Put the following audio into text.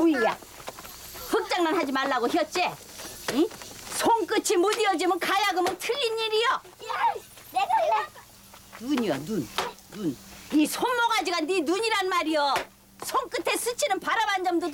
우이야. 흑장난 하지 말라고 했지? 응? 손끝이 무디어지면 가야금은 틀린 일이여. 내가 해. 눈이여, 눈. 이 손모가지가 네 눈이란 말이여. 손끝에 스치는 바람 한 점도